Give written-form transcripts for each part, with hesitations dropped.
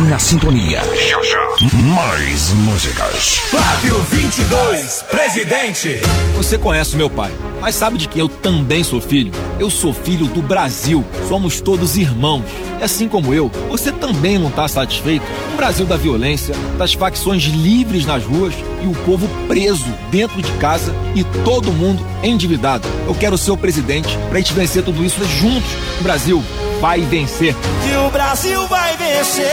na sintonia. Já já, mais músicas. Flávio 22, presidente. Você conhece meu pai, mas sabe de que eu também sou filho? Eu sou filho do Brasil. Somos todos irmãos. E assim como eu, você também não está satisfeito com o Brasil da violência, das facções livres nas ruas e o povo preso dentro de casa e todo mundo endividado. Eu quero ser o presidente pra gente vencer tudo isso juntos. O Brasil vai vencer. E o Brasil vai vencer.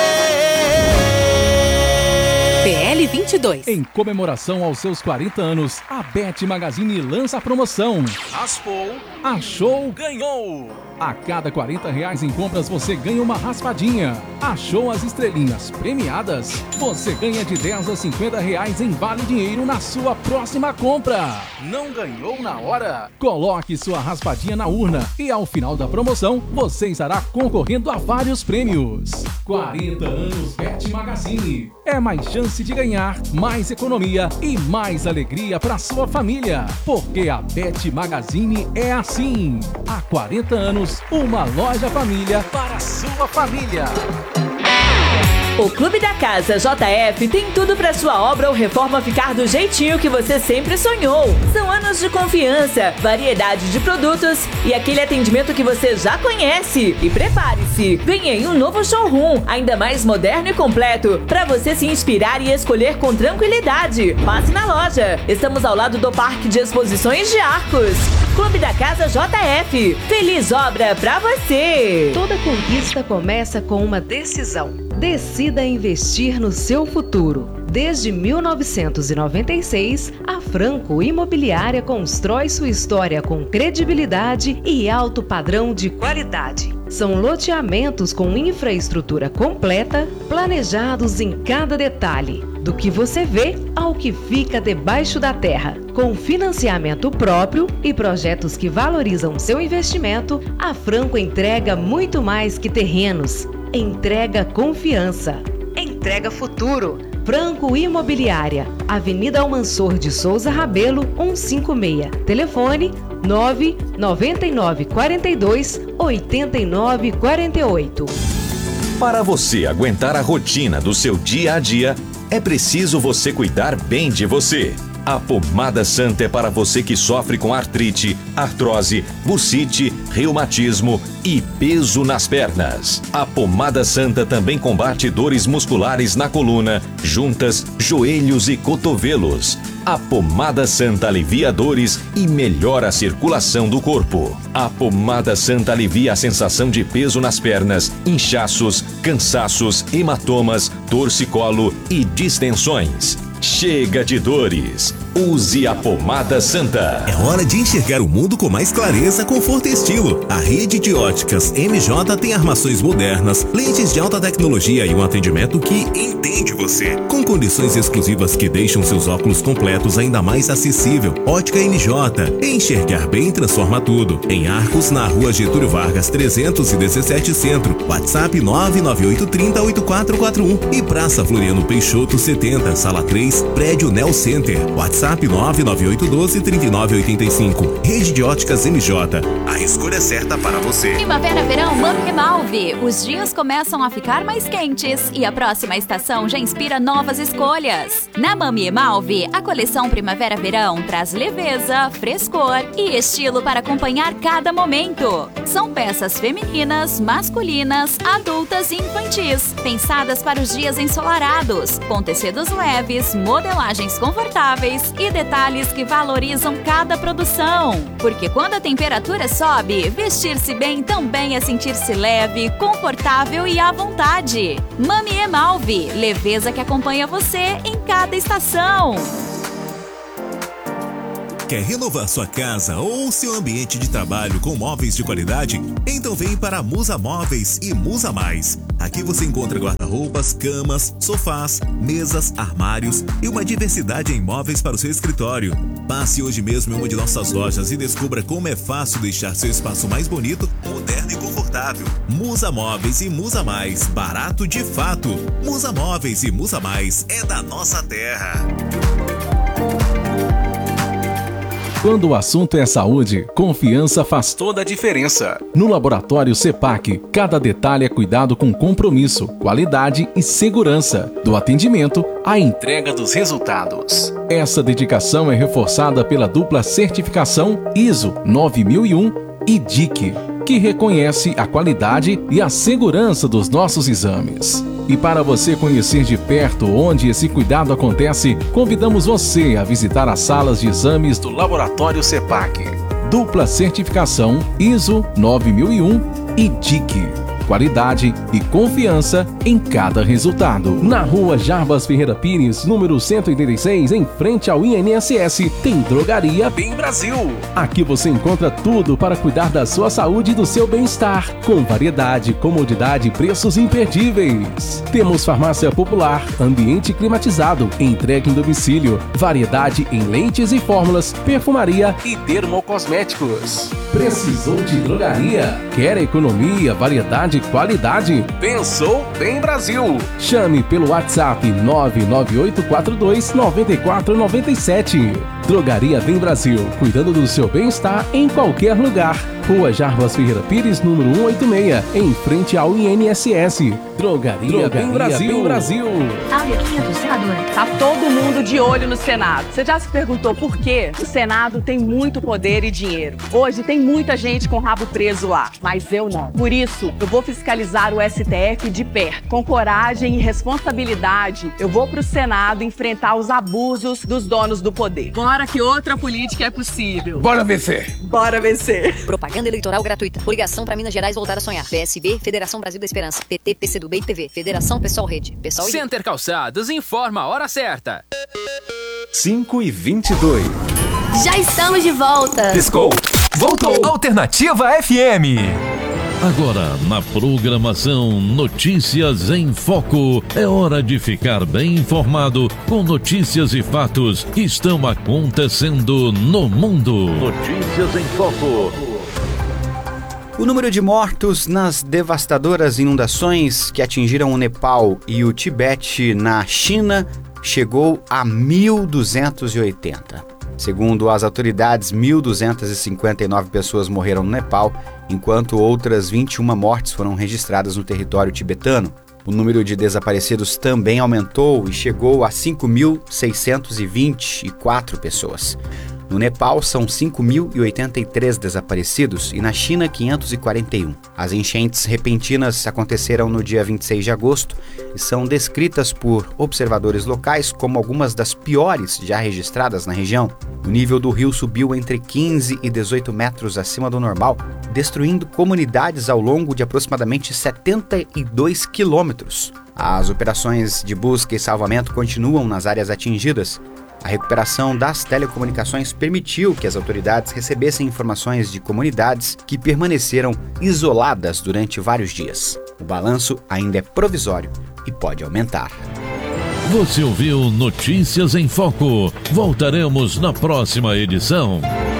PL 22. Em comemoração aos seus 40 anos, a Bet Magazine lança a promoção. Raspou, achou, ganhou. A cada R$40 em compras você ganha uma raspadinha. Achou as estrelinhas premiadas? Você ganha de R$10 a R$50 em vale dinheiro na sua próxima compra. Não ganhou na hora? Coloque sua raspadinha na urna e ao final da promoção você estará concorrendo a vários prêmios. 40 anos Bet Magazine. É mais chance de ganhar, mais economia e mais alegria para sua família. Porque a Bet Magazine é assim. Há 40 anos, uma loja família para a sua família. O Clube da Casa JF tem tudo para sua obra ou reforma ficar do jeitinho que você sempre sonhou. São anos de confiança, variedade de produtos e aquele atendimento que você já conhece. E prepare-se, vem aí um novo showroom, ainda mais moderno e completo, para você se inspirar e escolher com tranquilidade. Passe na loja. Estamos ao lado do Parque de Exposições de Arcos. Clube da Casa JF. Feliz obra pra você! Toda conquista começa com uma decisão. Decida investir no seu futuro. Desde 1996, a Franco Imobiliária constrói sua história com credibilidade e alto padrão de qualidade. São loteamentos com infraestrutura completa, planejados em cada detalhe, do que você vê ao que fica debaixo da terra. Com financiamento próprio e projetos que valorizam seu investimento, a Franco entrega muito mais que terrenos. Entrega confiança. Entrega futuro. Franco Imobiliária, Avenida Almansor de Souza Rabelo, 156. Telefone 99942-8948. Para você aguentar a rotina do seu dia a dia, é preciso você cuidar bem de você. A Pomada Santa é para você que sofre com artrite, artrose, bursite, reumatismo e peso nas pernas. A Pomada Santa também combate dores musculares na coluna, juntas, joelhos e cotovelos. A Pomada Santa alivia dores e melhora a circulação do corpo. A Pomada Santa alivia a sensação de peso nas pernas, inchaços, cansaços, hematomas, torcicolo e distensões. Chega de dores. Use a Pomada Santa. É hora de enxergar o mundo com mais clareza, conforto e estilo. A rede de óticas MJ tem armações modernas, lentes de alta tecnologia e um atendimento que entende você. Com condições exclusivas que deixam seus óculos completos ainda mais acessível. Ótica MJ. Enxergar bem transforma tudo. Em Arcos, na rua Getúlio Vargas 317 Centro. WhatsApp 99830-8441. E Praça Floriano Peixoto 70, Sala 3, Prédio Nel Center. WhatsApp 99812-3985. Rede de óticas MJ. A escolha certa para você. Primavera-verão Mami Remalve. Os dias começam a ficar mais quentes e a próxima estação já inspira novas escolhas. Na Mami Remalve, a coleção Primavera-verão traz leveza, frescor e estilo para acompanhar cada momento. São peças femininas, masculinas, adultas e infantis, pensadas para os dias ensolarados, com tecidos leves, modelagens confortáveis e detalhes que valorizam cada produção. Porque quando a temperatura sobe, vestir-se bem também é sentir-se leve, confortável e à vontade. Mami Remalve, leveza que acompanha você em cada estação. Quer renovar sua casa ou seu ambiente de trabalho com móveis de qualidade? Então vem para a Musa Móveis e Musa Mais. Aqui você encontra guarda-roupas, camas, sofás, mesas, armários e uma diversidade em móveis para o seu escritório. Passe hoje mesmo em uma de nossas lojas e descubra como é fácil deixar seu espaço mais bonito, moderno e confortável. Musa Móveis e Musa Mais. Barato de fato. Musa Móveis e Musa Mais é da nossa terra. Quando o assunto é saúde, confiança faz toda a diferença. No Laboratório CEPAC, cada detalhe é cuidado com compromisso, qualidade e segurança, do atendimento à entrega dos resultados. Essa dedicação é reforçada pela dupla certificação ISO 9001 e DIC, que reconhece a qualidade e a segurança dos nossos exames. E para você conhecer de perto onde esse cuidado acontece, convidamos você a visitar as salas de exames do Laboratório CEPAC. Dupla certificação ISO 9001 e DIC. Qualidade e confiança em cada resultado. Na rua Jarbas Ferreira Pires, número 186, em frente ao INSS, tem Drogaria Bem Brasil. Aqui você encontra tudo para cuidar da sua saúde e do seu bem-estar, com variedade, comodidade e preços imperdíveis. Temos farmácia popular, ambiente climatizado, entrega em domicílio, variedade em leites e fórmulas, perfumaria e dermocosméticos. Precisou de drogaria? Quer economia, variedade e qualidade? Pensou Bem Brasil. Chame pelo WhatsApp 99842-9497. Drogaria Bem Brasil, cuidando do seu bem-estar em qualquer lugar. Rua Jarbas Ferreira Pires, número 186, em frente ao INSS. Drogaria Bem Brasil. Aqui do senador. Tá todo mundo de olho no Senado. Você já se perguntou por quê? O Senado tem muito poder e dinheiro. Hoje tem muita gente com o rabo preso lá, mas eu não. Por isso, eu vou fiscalizar o STF de perto. Com coragem e responsabilidade, eu vou pro Senado enfrentar os abusos dos donos do poder. Bora que outra política é possível. Bora vencer. Bora vencer. Propaganda eleitoral gratuita. Coligação para Minas Gerais voltar a sonhar. PSB, Federação Brasil da Esperança. PT, PCdoB e PV. Federação Pessoal Rede. Pessoal e... Center Calçados informa a hora certa. 5h22. Já estamos de volta. Piscou. Voltou. Alternativa FM. Agora, na programação Notícias em Foco, é hora de ficar bem informado com notícias e fatos que estão acontecendo no mundo. Notícias em Foco. O número de mortos nas devastadoras inundações que atingiram o Nepal e o Tibete na China chegou a 1.280. Segundo as autoridades, 1.259 pessoas morreram no Nepal, enquanto outras 21 mortes foram registradas no território tibetano. O número de desaparecidos também aumentou e chegou a 5.624 pessoas. No Nepal, são 5.083 desaparecidos e na China, 541. As enchentes repentinas aconteceram no dia 26 de agosto e são descritas por observadores locais como algumas das piores já registradas na região. O nível do rio subiu entre 15 e 18 metros acima do normal, destruindo comunidades ao longo de aproximadamente 72 quilômetros. As operações de busca e salvamento continuam nas áreas atingidas. A recuperação das telecomunicações permitiu que as autoridades recebessem informações de comunidades que permaneceram isoladas durante vários dias. O balanço ainda é provisório e pode aumentar. Você ouviu Notícias em Foco. Voltaremos na próxima edição.